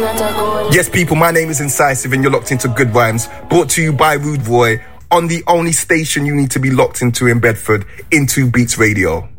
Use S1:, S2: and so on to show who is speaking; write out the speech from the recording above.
S1: Yes, people, my name is Incisive and you're locked into Good Rhymes, brought to you by Rude Boy on the only station you need to be locked into in Bedford, Into Beats Radio.